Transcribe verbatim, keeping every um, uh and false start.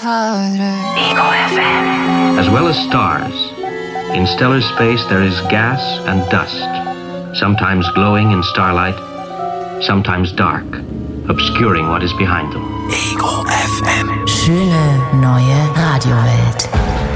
harder. Ego F M. As well as stars, in stellar space there is gas and dust, sometimes glowing in starlight, sometimes dark, obscuring what is behind them. Ego F M. Schöne neue Radiowelt.